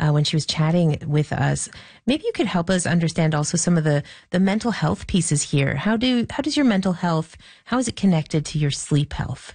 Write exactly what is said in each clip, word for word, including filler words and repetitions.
uh, when she was chatting with us. Maybe you could help us understand also some of the, the mental health pieces here. How do how does your mental health, how is it connected to your sleep health?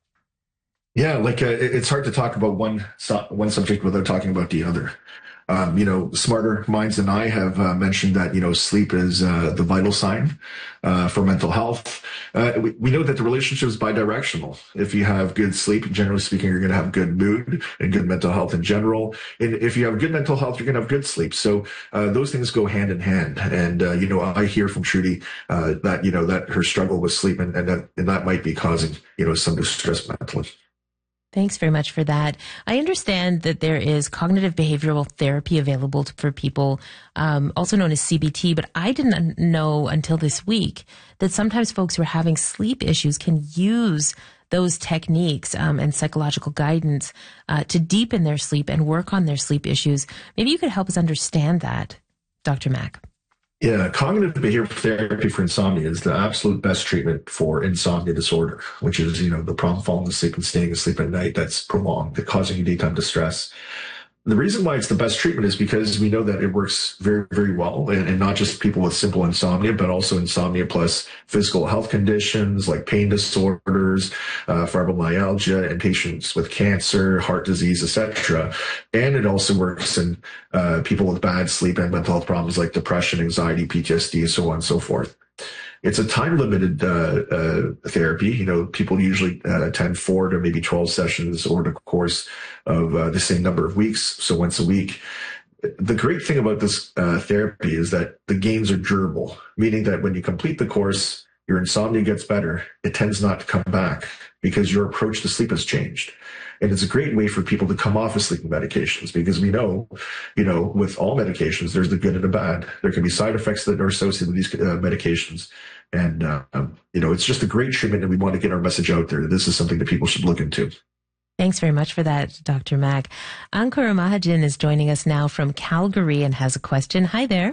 Yeah, like uh, it's hard to talk about one one subject without talking about the other. Um, you know, smarter minds than I have uh, mentioned that, you know, sleep is uh, the vital sign uh, for mental health. Uh, we, we know that the relationship is bidirectional. If you have good sleep, generally speaking, you're going to have good mood and good mental health in general. And if you have good mental health, you're going to have good sleep. So uh, those things go hand in hand. And, uh, you know, I hear from Trudy uh, that, you know, that her struggle with sleep and, and, that, and that might be causing, you know, some distress mentally. Thanks very much for that. I understand that there is cognitive behavioral therapy available to, for people, um, also known as C B T, but I didn't know until this week that sometimes folks who are having sleep issues can use those techniques um, and psychological guidance uh, to deepen their sleep and work on their sleep issues. Maybe you could help us understand that, Doctor Mack. Yeah, cognitive behavioral therapy for insomnia is the absolute best treatment for insomnia disorder, which is, you know, the problem falling asleep and staying asleep at night that's prolonged, that causing you daytime distress. The reason why it's the best treatment is because we know that it works very, very well, and, and not just people with simple insomnia, but also insomnia plus physical health conditions like pain disorders, uh, fibromyalgia, and patients with cancer, heart disease, et cetera. And it also works in uh, people with bad sleep and mental health problems like depression, anxiety, P T S D, so on and so forth. It's a time-limited uh, uh, therapy. You know, people usually uh, attend four to maybe twelve sessions over the course of uh, the same number of weeks, so once a week. The great thing about this uh, therapy is that the gains are durable, meaning that when you complete the course, your insomnia gets better. It tends not to come back because your approach to sleep has changed. And it's a great way for people to come off of sleeping medications because we know, you know, with all medications, there's the good and the bad. There can be side effects that are associated with these uh, medications. And, uh, um, you know, it's just a great treatment and we want to get our message out there. This is something that people should look into. Thanks very much for that, Doctor Mack. Ankur Mahajan is joining us now from Calgary and has a question. Hi there.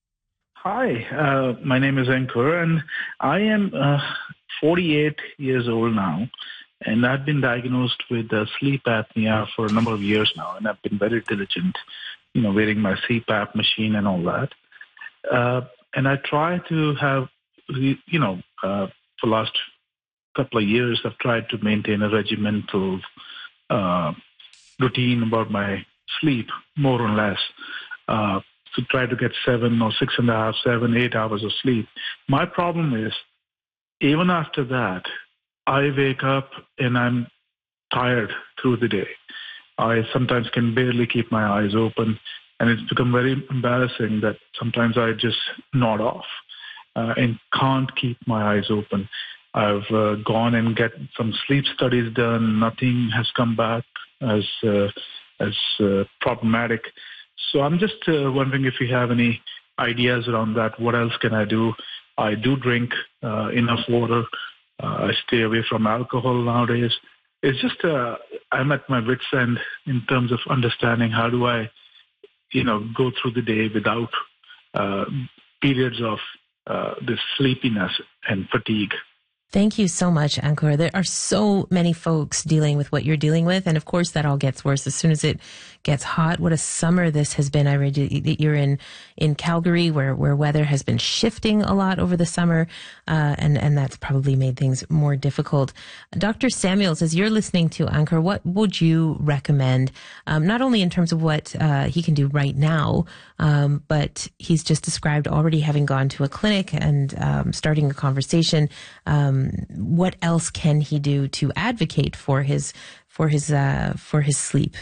Hi, uh, my name is Ankur and I am uh, forty-eight years old now. And I've been diagnosed with uh, sleep apnea for a number of years now, and I've been very diligent, you know, wearing my C PAP machine and all that. Uh, and I try to have, you know, uh, for the last couple of years, I've tried to maintain a regimental uh, routine about my sleep, more or less, uh, to try to get seven or six and a half, seven, eight hours of sleep. My problem is, even after that, I wake up and I'm tired through the day. I sometimes can barely keep my eyes open, and it's become very embarrassing that sometimes I just nod off uh, and can't keep my eyes open. I've uh, gone and get some sleep studies done. Nothing has come back as uh, as uh, problematic. So I'm just uh, wondering if you have any ideas around that. What else can I do? I do drink uh, enough water. Uh, I stay away from alcohol nowadays. It's just uh, I'm at my wit's end in terms of understanding how do I, you know, go through the day without uh, periods of uh, this sleepiness and fatigue. Thank you so much, Ankur. There are so many folks dealing with what you're dealing with. And of course, that all gets worse as soon as it gets hot. What a summer this has been. I read that you're in, in Calgary where, where weather has been shifting a lot over the summer. Uh, and, and that's probably made things more difficult. Doctor Samuels, as you're listening to Ankur, what would you recommend? Um, not only in terms of what, uh, he can do right now, um, but he's just described already having gone to a clinic and, um, starting a conversation. Um, what else can he do to advocate for his for his uh, for his sleep?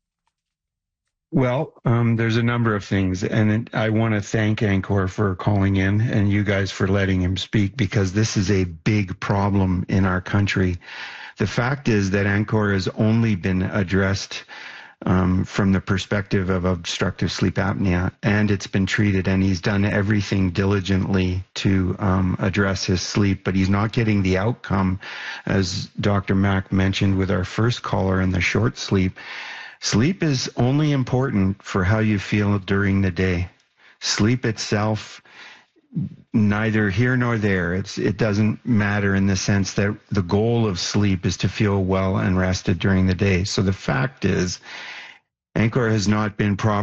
Well, um, there's a number of things, and I want to thank Ankur for calling in and you guys for letting him speak because this is a big problem in our country. The fact is that Ankur has only been addressed Um, from the perspective of obstructive sleep apnea, and it's been treated, and he's done everything diligently to um, address his sleep, but he's not getting the outcome, as Doctor Mack mentioned with our first caller in the short sleep. Sleep is only important for how you feel during the day. Sleep itself, neither here nor there. It's, it doesn't matter in the sense that the goal of sleep is to feel well and rested during the day. So the fact is, Ankur has not been properly